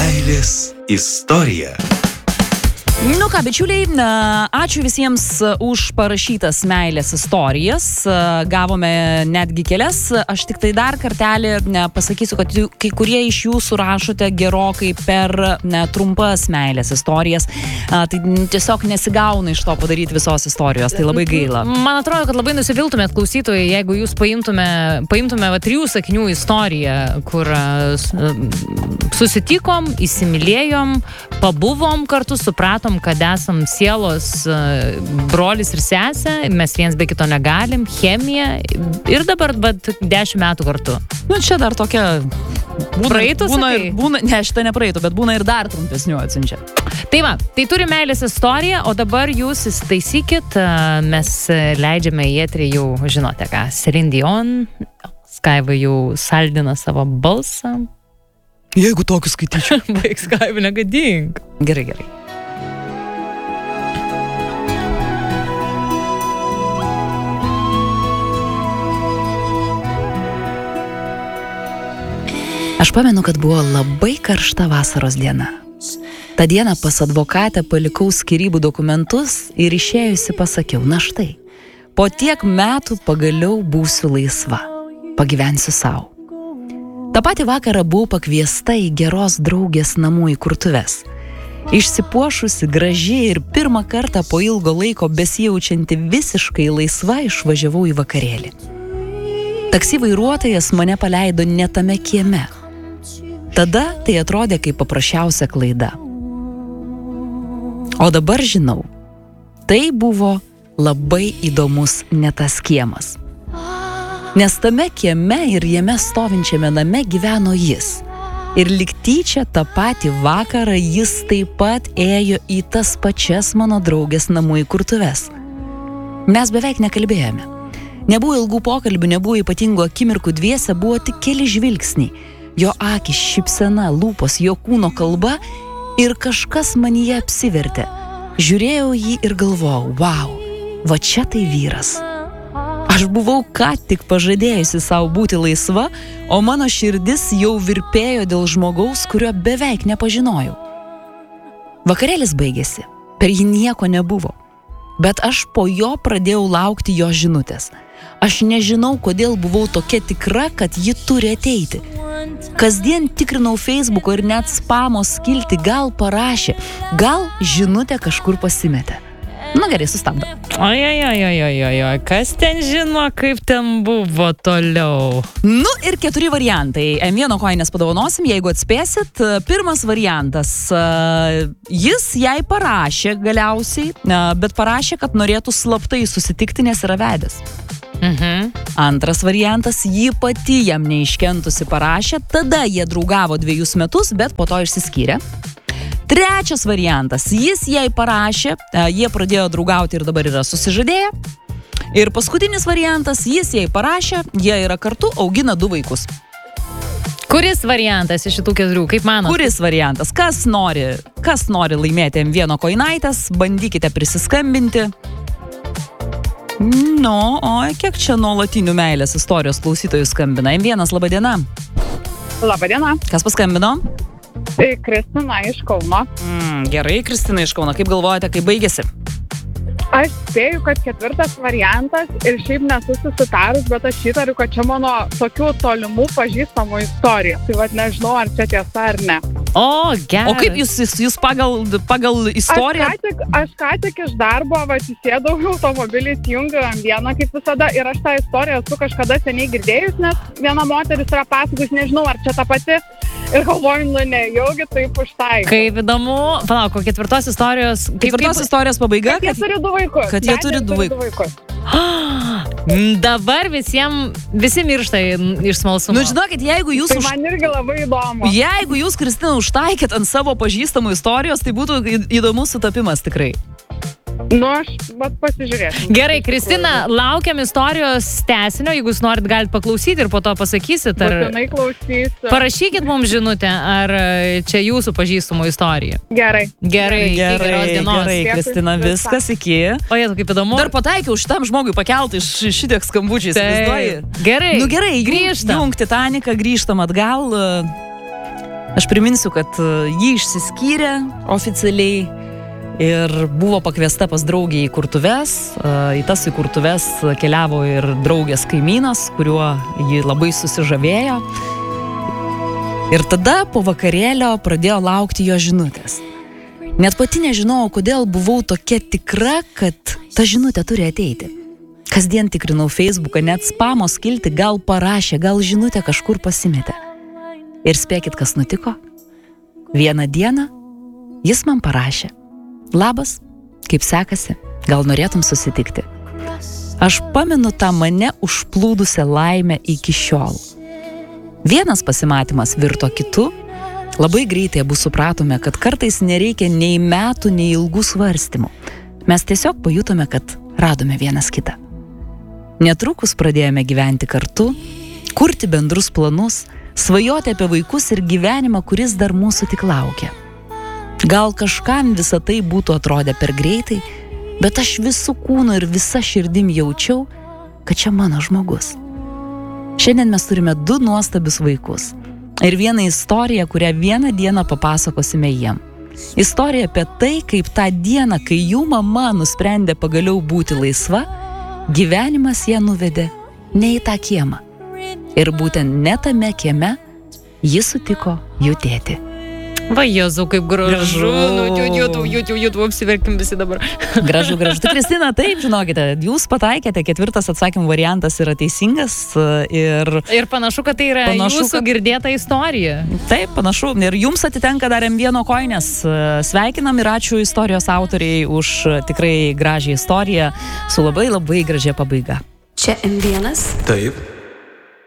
Meilės istorija. Nu ką, bičiuliai, ačiū visiems už parašytas meilės istorijas. Gavome netgi kelias. Aš tik tai dar kartelį pasakysiu, kad kai kurie iš jūsų rašote gerokai per trumpas meilės istorijas. Tai tiesiog nesigauna iš to padaryti visos istorijos. Tai labai gaila. Man atrodo, kad labai nusiviltumėt klausytojai, jeigu jūs paimtume 3 sakinių istoriją, kur susitikom, įsimylėjom, pabuvom kartu, supratom, kad esam sielos brolis ir sesė, mes viens be kito negalim, chemija ir dabar 10 metų kartu. Nu, čia dar tokia... Būna, ne, šitą nepraeitų, bet būna ir dar trumpesnių atsiunčia. Tai va, tai turi meilės istoriją, o dabar jūs įsitaisykit, mes leidžiame į eterį jau, žinote ką, Celine Dion, Skaiva jau saldina savo balsą. Jeigu tokius skaityčiau. Baig Skaiva, negadink. Gerai. Aš pamenu, kad buvo labai karšta vasaros diena. Ta diena pas advokatę palikau skyrybų dokumentus ir išėjusi pasakiau, na štai, po tiek metų pagaliau būsiu laisva, pagyvensiu savo. Ta patį vakarą buvau pakviesta į geros draugės namų įkurtuves. Išsipuošusi, graži ir pirmą kartą po ilgo laiko besijaučianti visiškai laisva išvažiavau į vakarėlį. Taksi vairuotojas mane paleido ne tame kieme. Tada tai atrodė kaip paprasčiausia klaida. O dabar žinau, tai buvo labai įdomus ne tas kiemas. Nes tame kieme ir jame stovinčiame name gyveno jis. Ir lyg tyčia tą patį vakarą jis taip pat ėjo į tas pačias mano draugės namų įkurtuves. Mes beveik nekalbėjome. Nebuvo ilgų pokalbių, nebuvo ypatingų akimirkų, dviese buvo tik keli žvilgsniai. Jo akys, šypsena, lūpos, jo kūno kalba ir kažkas manyje apsivertė. Žiūrėjau jį ir galvojau, wow, va čia tai vyras. Aš buvau ką tik pažadėjusi savo būti laisva, o mano širdis jau virpėjo dėl žmogaus, kurio beveik nepažinojau. Vakarėlis baigėsi, per jį nieko nebuvo, bet aš po jo pradėjau laukti jo žinutės. Aš nežinau, kodėl buvau tokia tikra, kad ji turi ateiti. Kasdien tikrinau Facebooko ir net spamo skiltį, gal parašė, gal žinutė kažkur pasimetė. Na gerai, sustabdo. Oi, kas ten žino, kaip ten buvo toliau? Nu ir 4 variantai. M1 kojines padovanosim, jeigu atspėsit. Pirmas variantas. Jis jai parašė galiausiai, bet parašė, kad norėtų slaptai susitikti, nes yra vedęs. Antras variantas, ji pati jam neiškentusi parašė, tada jie draugavo 2 metus, bet po to išsiskyrė. Trečias variantas, jis jai parašė, jie pradėjo draugauti ir dabar yra susižadėję. Ir paskutinis variantas, jis jai parašė, jie yra kartu, augina 2 vaikus. Kuris variantas iš šitų 4, kaip manot? Kuris variantas, kas nori laimėti M1 koinaitės, bandykite prisiskambinti. Kiek čia nuolatinių meilės istorijos klausytojų skambina? M1, laba diena. Labą dieną. Kas paskambino? Kristina iš Kauno. Gerai, Kristina iš Kauno. Kaip galvojate, kaip baigėsi? Aš spėju, kad 4 variantas ir šiaip nesu susitarus, bet aš įtariu, kad čia mano tokių tolimų pažįstamų istorija. Tai vat nežinau, ar čia tiesa ar ne. O, gerai. O kaip jūs pagal istoriją? Aš ką tik iš darbo įsėdau į automobilį, įjungiu M1 kaip visada ir aš tą istoriją esu kažkada seniai girdėjus, nes viena moteris yra pasakojus, nežinau, ar čia ta pati. Ir galvoju, nejaugi taip užtaikė. Kaip įdomu, palauk, 4 istorijos... 4 istorijos pabaiga? Kad jie turi 2 vaikus. Kad jie turi 2 vaikus. Dabar visi miršta iš smalsumo. Nu, žinokit, jeigu jūs... Tai man irgi labai įdomu. Jeigu jūs, Kristina, užtaikėt ant savo pažįstamų istorijos, tai būtų įdomus sutapimas tikrai. Nu, aš pasižiūrėsiu. Gerai, Kristina, laukiam istorijos tęsinio, jeigu jūs norit, galite paklausyti ir po to pasakysit. Būtinai klausysiu. Parašykit mums žinutę, ar čia jūsų pažįstamų istorija. Gerai. Geros dienos. Gerai, Kristina, viskas iki. O jie, kaip įdomu. Dar pataikiau šitam žmogui pakelti iš šitiek skambučiais. Gerai. Nu gerai, grįžtam. Jung Titaniką, grįžtam atgal. Aš priminsiu, kad ji išsiskyrė oficialiai ir buvo pakviesta pas draugę į kurtuves. Į tas įkurtuves keliavo ir draugės kaimynas, kuriuo ji labai susižavėjo. Ir tada po vakarėlio pradėjo laukti jo žinutės. Net pati nežinojau, kodėl buvau tokia tikra, kad ta žinutė turi ateiti. Kasdien tikrinau Facebooką, net spamo skiltį gal parašė, gal žinutę kažkur pasimetė. Ir spėkit, kas nutiko? Vieną dieną jis man parašė: labas, kaip sekasi, gal norėtum susitikti? Aš pamenu tą mane užplūdusią laimę iki šiol. Vienas pasimatymas virto kitu. Labai greitai abu supratome, kad kartais nereikia nei metų, nei ilgų svarstymų. Mes tiesiog pajutome, kad radome vienas kitą. Netrukus pradėjome gyventi kartu, kurti bendrus planus, svajoti apie vaikus ir gyvenimą, kuris dar mūsų tik laukia. Gal kažkam visą tai būtų atrodę per greitai, bet aš visų kūnų ir visa širdim jaučiau, kad čia mano žmogus. Šiandien mes turime 2 nuostabius vaikus ir vieną istoriją, kurią vieną dieną papasakosime jiem. Istorija apie tai, kaip tą dieną, kai jų mama nusprendė pagaliau būti laisva, gyvenimas ją nuvedė ne į tą kiemą. Ir būtent ne tame kieme jis sutiko jų tėtį. Va, Jėzau, kaip gražu. Jūtų, apsiverkim visi dabar. Gražu. Tai Kristina, taip, žinokite, jūs pataikėte, 4 atsakymų variantas yra teisingas. Ir panašu, kad tai yra jūsų girdėta istorija. Taip, panašu. Ir jums atitenka dar M1 koinės. Sveikinam ir ačiū istorijos autoriai už tikrai gražią istoriją su labai labai gražia pabaiga. Čia M1. Taip.